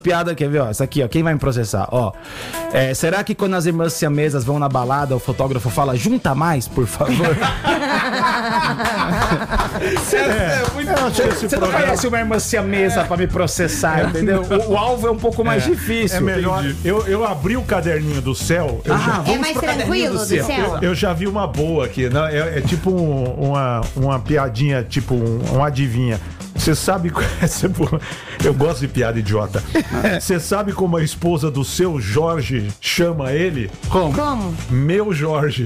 Piada, quer ver, ó? Essa aqui, ó. Quem vai me processar? Ó. Será que quando as irmãs siamesas vão na balada, o fotógrafo fala, junta mais, por favor? Você não conhece uma irmã siamesa pra me processar, entendeu? O alvo é um pouco mais difícil. É melhor. Eu abri o caderninho do céu. É mais tranquilo do céu? Eu já vi uma boa aqui. Não, é tipo uma piadinha, tipo um adivinha. Você sabe... Eu gosto de piada idiota. Você sabe como a esposa do seu Jorge chama ele? Como? Meu Jorge.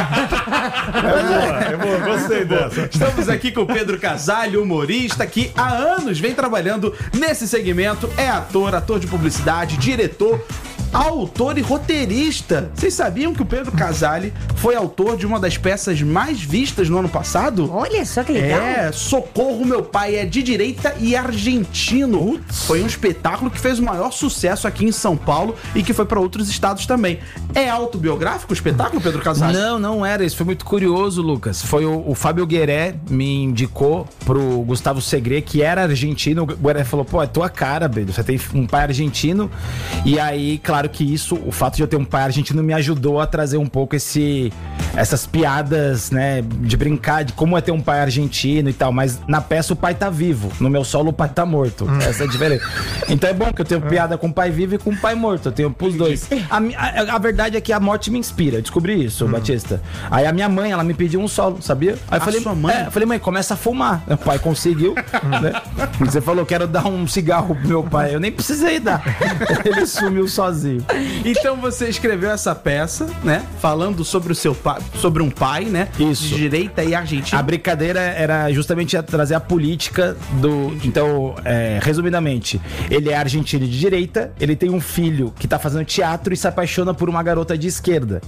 É boa, gostei dessa. Estamos aqui com o Pedro Casale, humorista, que há anos vem trabalhando nesse segmento. É ator de publicidade, diretor, autor e roteirista. Vocês sabiam que o Pedro Casale foi autor de uma das peças mais vistas no ano passado? Olha só que legal. Socorro, Meu Pai é de Direita e Argentino. Foi um espetáculo que fez o maior sucesso aqui em São Paulo e que foi para outros estados também. É autobiográfico o espetáculo, Pedro Casale? Não era. Isso foi muito curioso, Lucas. Foi o Fábio Gueré me indicou pro Gustavo Segre, que era argentino. O Gueré falou, pô, é tua cara, Pedro. Você tem um pai argentino. E aí, claro que o fato de eu ter um pai argentino me ajudou a trazer um pouco essas piadas, né, de brincar de como é ter um pai argentino e tal, mas na peça o pai tá vivo, no meu solo o pai tá morto, essa é a diferença. Então é bom que eu tenho piada com o pai vivo e com o pai morto, eu tenho pros dois. A verdade é que a morte me inspira, eu descobri isso, Batista. Aí a minha mãe, ela me pediu um solo, sabia? Aí eu falei, sua mãe? Eu falei, mãe, começa a fumar. O pai conseguiu, né? Você falou, quero dar um cigarro pro meu pai, eu nem precisei dar, ele sumiu sozinho. Então você escreveu essa peça, né? Falando sobre o seu pai, sobre um pai, né? Isso. De direita e argentino. A brincadeira era justamente trazer a política do... Então, resumidamente, ele é argentino de direita, ele tem um filho que tá fazendo teatro e se apaixona por uma garota de esquerda.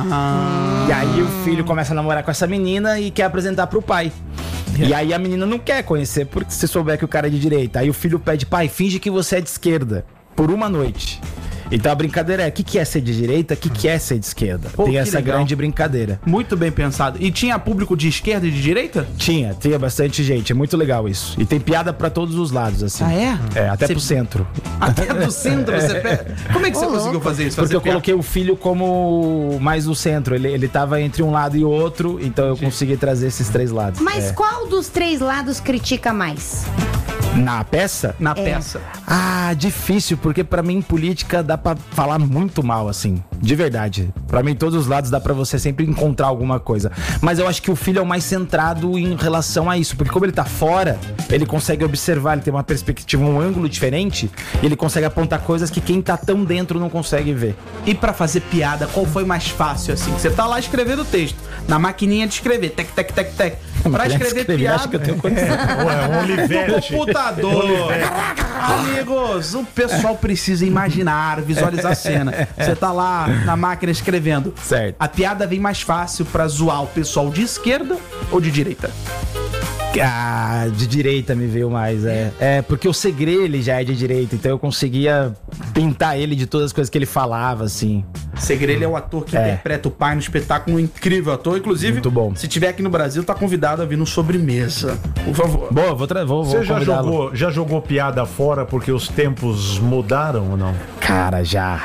E aí o filho começa a namorar com essa menina e quer apresentar pro pai. E aí a menina não quer conhecer, porque se souber que o cara é de direita. Aí o filho pede, pai, finge que você é de esquerda, por uma noite. Então a brincadeira é, o que é ser de direita, o que é ser de esquerda? Pô, tem essa legal. grande brincadeira. Muito bem pensado. E tinha público de esquerda e de direita? Tinha bastante gente, é muito legal isso. E tem piada pra todos os lados, assim. Ah, é? Até pro centro. Até do centro você pega. Como é que você conseguiu fazer isso? Porque eu coloquei o filho como mais no centro. Ele tava entre um lado e outro, então eu consegui trazer esses três lados. Mas qual dos três lados critica mais? Na peça? Na peça. Ah, difícil, porque pra mim política dá pra falar muito mal, assim, de verdade. Pra mim todos os lados dá pra você sempre encontrar alguma coisa. Mas eu acho que o filho é o mais centrado em relação a isso, porque como ele tá fora, ele consegue observar, ele tem uma perspectiva, um ângulo diferente, e ele consegue apontar coisas que quem tá tão dentro não consegue ver. E pra fazer piada, qual foi mais fácil, assim? Você tá lá escrevendo o texto, na maquininha de escrever, tec. Pra escrever piada... Acho que eu tenho condição. Um Olivetti. Computador. Amigos, o pessoal precisa imaginar, visualizar a cena. Você tá lá na máquina escrevendo. Certo. A piada vem mais fácil pra zoar o pessoal de esquerda ou de direita? Ah, de direita me veio mais, porque o Segre, ele já é de direita, então eu conseguia pintar ele de todas as coisas que ele falava, assim. Segre, é o ator que interpreta o pai no espetáculo, um incrível ator. Inclusive, muito bom. Se tiver aqui no Brasil, tá convidado a vir no Sobremesa, por favor. Boa, vou Você já jogou piada fora porque os tempos mudaram ou não? Cara, já.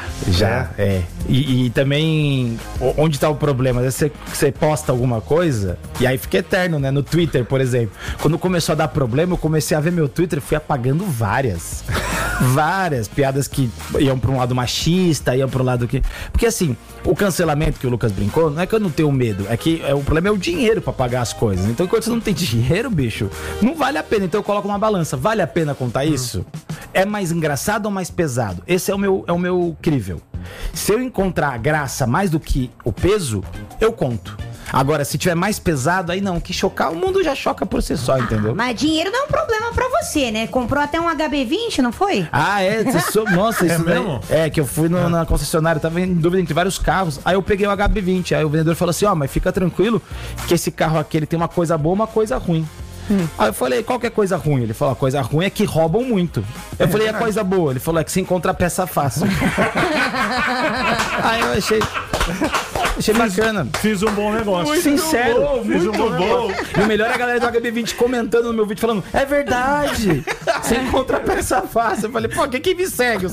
E também, onde tá o problema? Você posta alguma coisa e aí fica eterno, né? No Twitter, por exemplo. Quando começou a dar problema, eu comecei a ver meu Twitter e fui apagando várias piadas que iam pra um lado machista, iam pro lado que... Porque assim, o cancelamento que o Lucas brincou, não é que eu não tenho medo, é que o problema é o dinheiro pra pagar as coisas. Então, enquanto você não tem dinheiro, bicho, não vale a pena. Então eu coloco uma balança. Vale a pena contar isso? É mais engraçado ou mais pesado? Esse é o meu crível. Se eu encontrar graça mais do que o peso, eu conto. Agora, se tiver mais pesado, aí não, que chocar, o mundo já choca por si só, entendeu? Mas dinheiro não é um problema pra você, né? Comprou até um HB20, não foi? Ah, nossa, isso mesmo? Que eu fui na concessionária, tava em dúvida entre vários carros, aí eu peguei o HB20, aí o vendedor falou assim, mas fica tranquilo que esse carro aqui, ele tem uma coisa boa, uma coisa ruim. Aí eu falei, qual que é coisa ruim? Ele falou, a coisa ruim é que roubam muito. Eu falei, a coisa boa? Ele falou, é que você encontra peça fácil. Aí eu achei... Achei bacana. Fiz um bom negócio. Sincero. Fiz um bom negócio. E o melhor é a galera do HB20 comentando no meu vídeo, falando, é verdade. Sem contrapeça fácil. Eu falei, pô, quem me segue?